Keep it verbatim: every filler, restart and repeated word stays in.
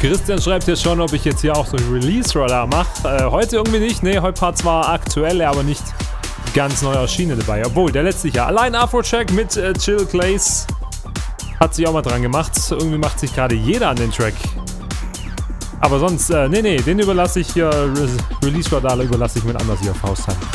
Christian schreibt jetzt schon, ob ich jetzt hier auch so Release-Radar mache. Äh, heute irgendwie nicht. Ne, heute war zwar aktuell, aber nicht ganz neu erschienen dabei. Obwohl, der letzte Jahr. Allein Afrojack mit äh, Chill Clays hat sich auch mal dran gemacht. Irgendwie macht sich gerade jeder an den Track. Aber sonst, äh, nee, nee, den überlasse ich hier, Re Release-Radar überlasse ich mit anders hier auf Faustheim.